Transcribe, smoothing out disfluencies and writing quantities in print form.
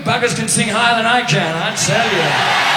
buggers can sing higher than I can, I tell you.